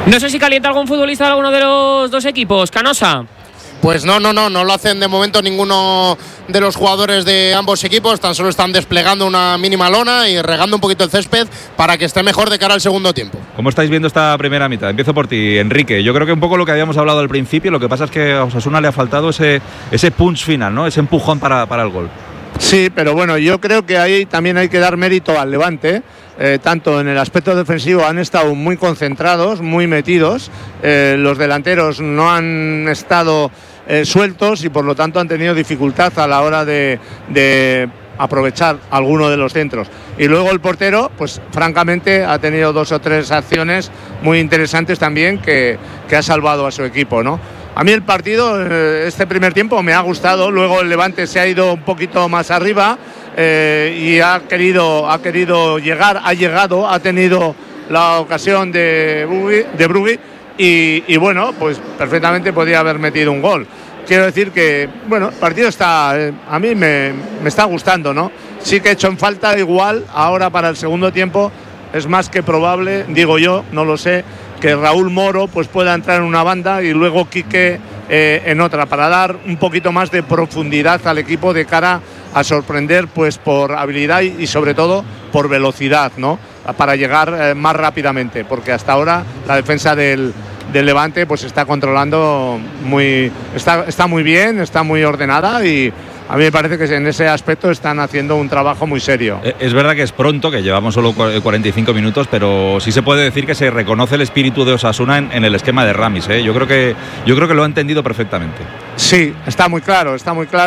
No sé si calienta algún futbolista de alguno de los dos equipos, Canosa. Pues no lo hacen de momento ninguno de los jugadores de ambos equipos, tan solo están desplegando una mínima lona y regando un poquito el césped para que esté mejor de cara al segundo tiempo. ¿Cómo estáis viendo esta primera mitad? Empiezo por ti, Enrique. Yo creo que un poco lo que habíamos hablado al principio, lo que pasa es que a Osasuna le ha faltado ese punch final, ¿no? Ese empujón para el gol. Sí, pero bueno, yo creo que ahí también hay que dar mérito al Levante. Tanto en el aspecto defensivo han estado muy concentrados, muy metidos. Los delanteros no han estado sueltos y por lo tanto han tenido dificultad a la hora de aprovechar alguno de los centros. Y luego el portero, pues francamente ha tenido 2 o 3 acciones muy interesantes también que ha salvado a su equipo, ¿no? A mí el partido, este primer tiempo me ha gustado, luego el Levante se ha ido un poquito más arriba y ha querido llegar, ha tenido la ocasión de Brugui y bueno, pues perfectamente podía haber metido un gol. Quiero decir que, bueno, el partido está, a mí me está gustando, ¿no? Sí que he hecho en falta igual, ahora para el segundo tiempo es más que probable, digo yo, no lo sé, que Raúl Moro pues pueda entrar en una banda y luego Quique en otra, para dar un poquito más de profundidad al equipo de cara a sorprender pues por habilidad y sobre todo por velocidad, ¿no? Para llegar más rápidamente, porque hasta ahora la defensa del Levante pues está controlando está muy bien, está muy ordenada y a mí me parece que en ese aspecto están haciendo un trabajo muy serio. Es verdad que es pronto, que llevamos solo 45 minutos, pero sí se puede decir que se reconoce el espíritu de Osasuna en el esquema de Ramis, ¿eh? Yo creo que lo ha entendido perfectamente. Sí, está muy claro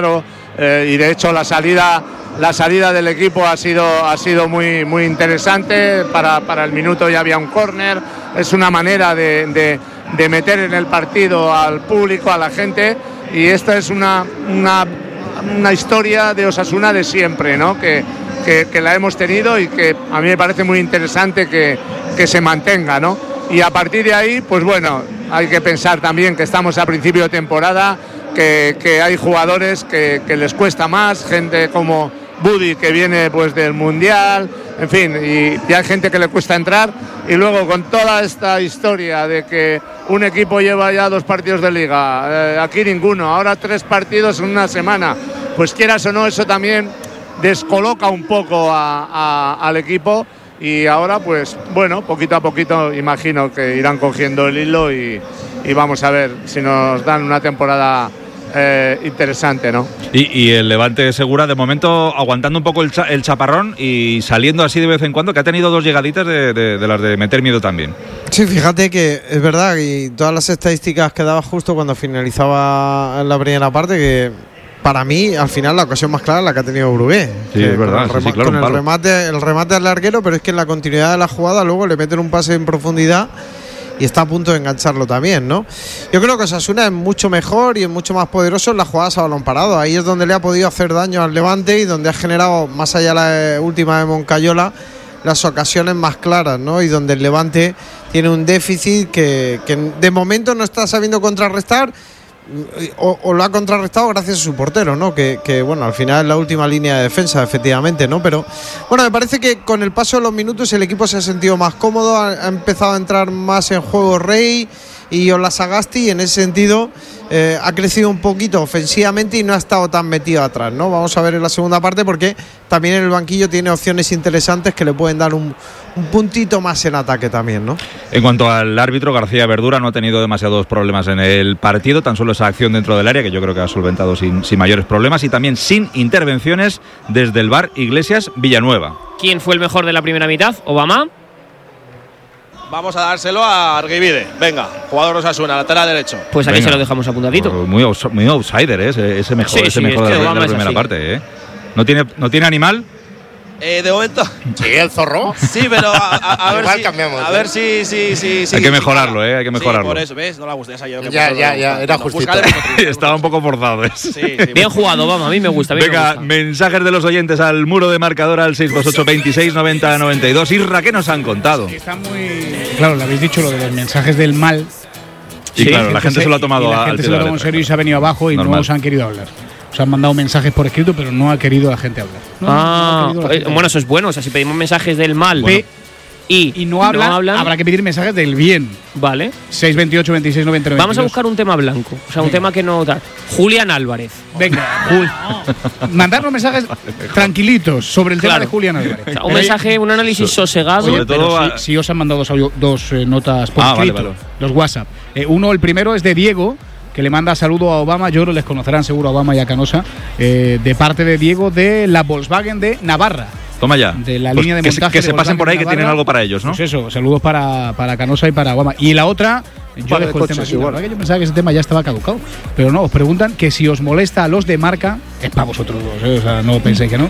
y de hecho la salida del equipo ha sido muy, muy interesante. Para el minuto ya había un córner. Es una manera de meter en el partido al público, a la gente, y esta es una historia de Osasuna de siempre, ¿no? Que la hemos tenido y que a mí me parece muy interesante que se mantenga, ¿no? Y a partir de ahí, pues bueno, hay que pensar también que estamos a principio de temporada, que hay jugadores que les cuesta más, gente como Budi que viene pues del Mundial, en fin, y hay gente que le cuesta entrar, y luego con toda esta historia de que un equipo lleva ya 2 partidos de liga, aquí ninguno, ahora 3 partidos en una semana, pues quieras o no, eso también descoloca un poco al equipo, y ahora pues bueno, poquito a poquito imagino que irán cogiendo el hilo y vamos a ver si nos dan una temporada interesante, ¿no? Y el Levante Segura de momento aguantando un poco el chaparrón y saliendo así de vez en cuando, que ha tenido 2 llegaditas de las de meter miedo también. Sí, fíjate que es verdad, y todas las estadísticas que daba justo cuando finalizaba la primera parte, que para mí al final la ocasión más clara es la que ha tenido Brugué. Sí, es verdad, sí, claro, con el remate al larguero, pero es que en la continuidad de la jugada luego le meten un pase en profundidad y está a punto de engancharlo también, ¿no? Yo creo que Osasuna es mucho mejor y es mucho más poderoso en las jugadas a balón parado. Ahí es donde le ha podido hacer daño al Levante y donde ha generado, más allá de la última de Moncayola, las ocasiones más claras, ¿no? Y donde el Levante tiene un déficit que de momento no está sabiendo contrarrestar, o lo ha contrarrestado gracias a su portero, ¿no? Que bueno, al final es la última línea de defensa, efectivamente, ¿no? Pero bueno, me parece que con el paso de los minutos el equipo se ha sentido más cómodo, ha empezado a entrar más en juego Rey y Olasagasti, y en ese sentido ha crecido un poquito ofensivamente y no ha estado tan metido atrás, ¿no? Vamos a ver en la segunda parte, porque también en el banquillo tiene opciones interesantes que le pueden dar un puntito más en ataque también, ¿no? En cuanto al árbitro, García Verdura no ha tenido demasiados problemas en el partido, tan solo esa acción dentro del área que yo creo que ha solventado sin mayores problemas, y también sin intervenciones desde el VAR Iglesias Villanueva. ¿Quién fue el mejor de la primera mitad? ¿Obama? Vamos a dárselo a Argivide. Venga, jugador Osasuna, lateral derecho. Pues aquí se lo dejamos apuntadito. Muy outsider, ese mejor, sí, mejor de la primera así. parte, ¿eh? ¿No tiene animal? De momento. Sí, el zorro. Sí, pero a ver igual si cambiamos. A ver si hay que mejorarlo, hay que mejorarlo. Sí, por eso, ¿ves? No la gusté esa yo. Ya, era justito. Estaba un poco forzado, ¿eh? Sí, bien jugado, vamos, a mí me gusta. Venga, mensajes de los oyentes al muro de marcador al 628 26 90 92. Isra, ¿qué nos han contado? Está muy claro, lo habéis dicho, lo de los mensajes del mal. Y sí, claro, la gente se lo ha tomado la gente se lo ha tomado en serio y se ha venido abajo y no os han querido hablar. Os han mandado mensajes por escrito, pero no ha querido la gente hablar. Bueno, eso es bueno. O sea, si pedimos mensajes del mal. y no hablan, habrá que pedir mensajes del bien. Vale. 628 26 90 92. Vamos a buscar un tema blanco, o sea, un tema que no da. Julián Álvarez. Venga, mandarnos mensajes tranquilitos sobre el tema de Julián Álvarez. O sea, un mensaje, un análisis sosegado. Sobre todo si os han mandado dos notas por escrito, vale. dos WhatsApp. El primero es de Diego, que le manda saludo a Obama. Yo creo que les conocerán seguro a Obama y a Canosa, de parte de Diego de la Volkswagen de Navarra. Toma ya. De la línea de montaje. Que se pasen por ahí, que tienen algo para ellos, ¿no? Pues eso, saludos para Canosa y para Obama. Y la otra, yo dejo el tema aquí. La verdad que yo pensaba que ese tema ya estaba caducado. Pero no, os preguntan que si os molesta a los de marca, es para vosotros dos, o sea, no penséis que no.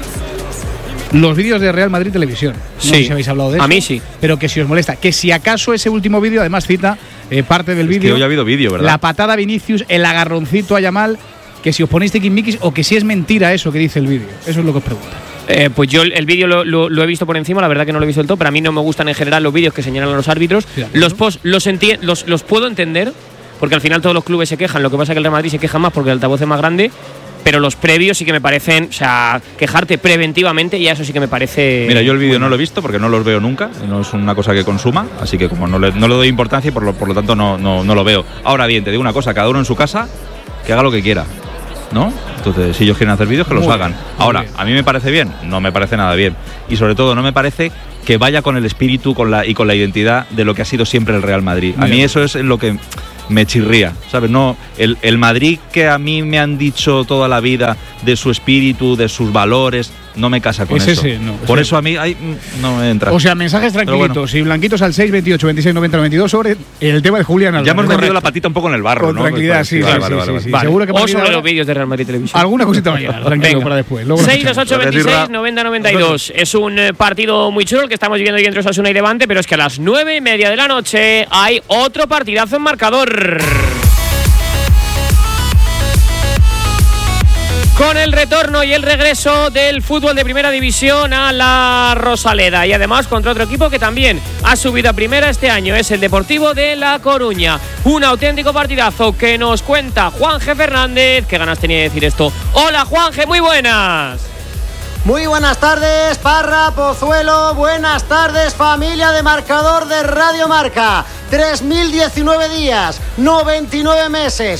Los vídeos de Real Madrid Televisión. No sé si habéis hablado de eso. A mí sí. Pero que si os molesta, que si acaso ese último vídeo, además cita parte del vídeo. Que hoy ha habido vídeo, ¿verdad? La patada a Vinicius, el agarroncito a Yamal, que si os ponéis tiquismiquis o que si es mentira eso que dice el vídeo. Eso es lo que os preguntan. Pues yo el vídeo lo he visto por encima, la verdad que no lo he visto del todo, pero a mí no me gustan en general los vídeos que señalan a los árbitros. Sí, los posts los puedo entender, porque al final todos los clubes se quejan, lo que pasa es que el Real Madrid se queja más porque el altavoz es más grande, pero los previos sí que me parecen, o sea, quejarte preventivamente, y eso sí que me parece… Mira, yo el vídeo no lo he visto porque no los veo nunca, no es una cosa que consuma, así que como no le doy importancia y por lo tanto no lo veo. Ahora bien, te digo una cosa, cada uno en su casa, que haga lo que quiera, ¿no? Entonces, si ellos quieren hacer vídeos, que los hagan. Ahora, ¿a mí me parece bien? No me parece nada bien. Y sobre todo, no me parece que vaya con el espíritu y con la identidad de lo que ha sido siempre el Real Madrid. A mí eso es lo que me chirría, ¿sabes? No, el Madrid que a mí me han dicho toda la vida de su espíritu, de sus valores, no me casa con eso. Por eso a mí no me entra. O sea, mensajes tranquilitos y blanquitos al 628 26 90 92 sobre el tema de Julián Álvarez. Ya hemos metido la patita un poco en el barro, con tranquilidad, sí. Vale. Seguro que o sobre los vídeos de Real Madrid Televisión. Alguna cosita mañana, tranquilo, para después. 628 26 90 92. Es un partido muy chulo el que estamos viviendo aquí entre Osasuna y Levante, pero es que a las 9:30 de la noche hay otro partidazo en marcador. Con el retorno y el regreso del fútbol de primera división a la Rosaleda, y además contra otro equipo que también ha subido a primera este año, es el Deportivo de La Coruña. Un auténtico partidazo que nos cuenta Juanje Fernández. ¿Qué ganas tenía de decir esto? Hola Juanje, muy buenas. Muy buenas tardes, Parra, Pozuelo, buenas tardes, familia de Marcador de Radio Marca. 3.019 días, 99 meses,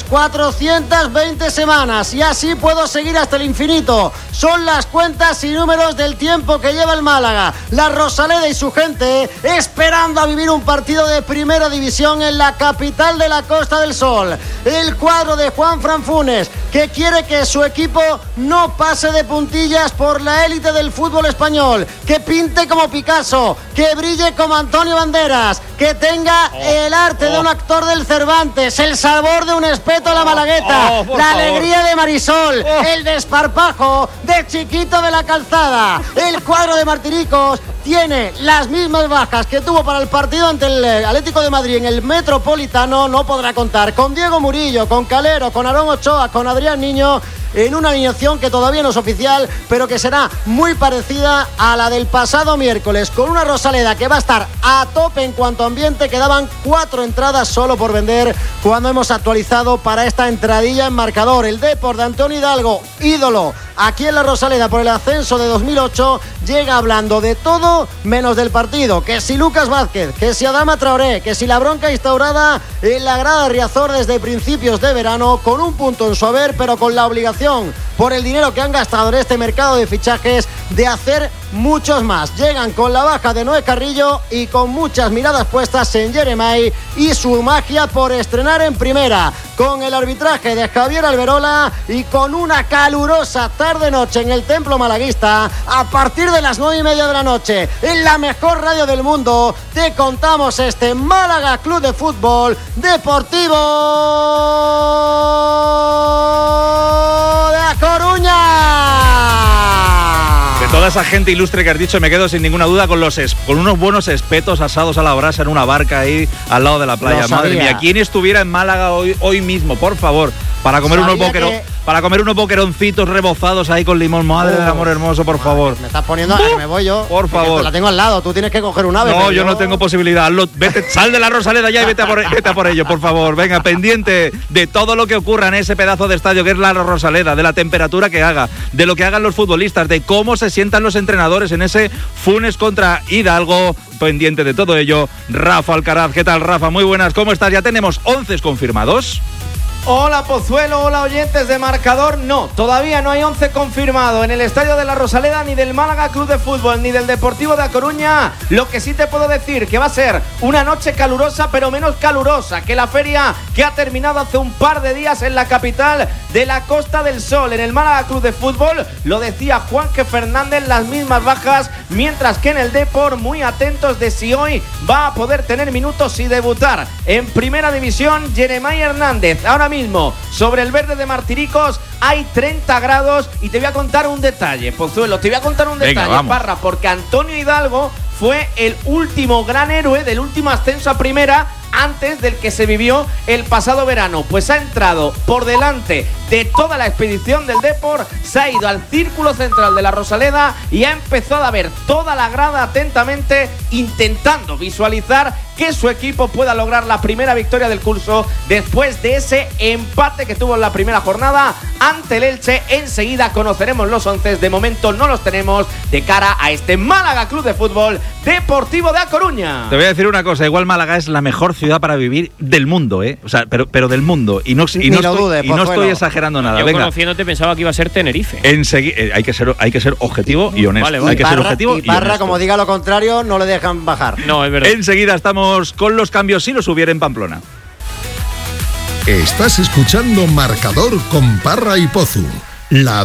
420 semanas, y así puedo seguir hasta el infinito. Son las cuentas y números del tiempo que lleva el Málaga, la Rosaleda y su gente, esperando a vivir un partido de primera división en la capital de la Costa del Sol. El cuadro de Juanfran Funes, que quiere que su equipo no pase de puntillas por la élite del fútbol español, que pinte como Picasso, que brille como Antonio Banderas, que tenga el arte de un actor del Cervantes, el sabor de un espeto a la malagueta, la alegría de Marisol, el desparpajo de Chiquito de la Calzada. El cuadro de Martiricos tiene las mismas bajas que tuvo para el partido ante el Atlético de Madrid en el Metropolitano. No podrá contar con Diego Murillo, con Calero, con Aarón Ochoa, con Adrián Niño, en una alineación que todavía no es oficial, pero que será muy parecida a la del pasado miércoles, con una Rosaleda que va a estar a tope en cuanto a ambiente. Quedaban 4 entradas solo por vender cuando hemos actualizado para esta entradilla en marcador. El Depor de Antonio Hidalgo, ídolo aquí en la Rosaleda por el ascenso de 2008, llega hablando de todo menos del partido. Que si Lucas Vázquez, que si Adama Traoré, que si la bronca instaurada en la grada de Riazor desde principios de verano, con un punto en su haber, pero con la obligación, por el dinero que han gastado en este mercado de fichajes, de hacer muchos más. Llegan con la baja de Noé Carrillo y con muchas miradas puestas en Jeremai y su magia por estrenar en primera, con el arbitraje de Javier Alberola y con una calurosa tarde-noche en el Templo Malaguista. A partir de las 9:30 de la noche, en la mejor radio del mundo, te contamos este Málaga Club de Fútbol Deportivo de La Coruña. De toda esa gente ilustre que has dicho, me quedo sin ninguna duda con unos buenos espetos asados a la brasa en una barca ahí al lado de la playa. Madre mía, ¿quién estuviera en Málaga hoy mismo, por favor, para comer unos boqueroncitos rebozados ahí con limón? Madre del amor hermoso, por favor. Me estás poniendo a que me voy yo. Por favor. Te la tengo al lado, tú tienes que coger un ave. No, yo no tengo posibilidad. Vete, sal de la Rosaleda ya y vete a por ello, por favor. Venga, pendiente de todo lo que ocurra en ese pedazo de estadio que es la Rosaleda, de la temperatura que haga, de lo que hagan los futbolistas, de cómo se siente sientan los entrenadores en ese Funes contra Hidalgo. Pendiente de todo ello, Rafa Alcaraz. ¿Qué tal, Rafa? Muy buenas, ¿cómo estás? Ya tenemos 11 confirmados. Hola Pozuelo, hola oyentes de Marcador. No, todavía no hay 11 confirmado en el estadio de la Rosaleda, ni del Málaga Club de Fútbol, ni del Deportivo de A Coruña. Lo que sí te puedo decir que va a ser una noche calurosa, pero menos calurosa que la feria que ha terminado hace un par de días en la capital de la Costa del Sol, en el Málaga Club de Fútbol. Lo decía Juanque Fernández, las mismas bajas, mientras que en el Depor muy atentos de si hoy va a poder tener minutos y debutar en Primera División. Jeremai Hernández, ahora mismo sobre el verde de Martiricos hay 30 grados y te voy a contar un detalle, Pozuelo, Venga, Parra, porque Antonio Hidalgo fue el último gran héroe del último ascenso a primera antes del que se vivió el pasado verano. Pues ha entrado por delante de toda la expedición del Depor, se ha ido al círculo central de la Rosaleda y ha empezado a ver toda la grada atentamente, intentando visualizar que su equipo pueda lograr la primera victoria del curso después de ese empate que tuvo en la primera jornada ante el Elche. Enseguida conoceremos los 11, de momento no los tenemos, de cara a este Málaga Club de Fútbol Deportivo de A Coruña. Te voy a decir una cosa, igual Málaga es la mejor ciudad para vivir del mundo, ¿eh? O sea, pero del mundo. Y no estoy exagerando nada. Yo Venga. Conociéndote pensaba que iba a ser Tenerife. Enseguida, hay que ser objetivo y honesto. Vale. Hay que ser objetivo y Parra, honesto. como diga lo contrario, no le dejan bajar. No, es verdad. Enseguida estamos con los cambios si los hubiera en Pamplona. Estás escuchando Marcador con Parra y Pozu. La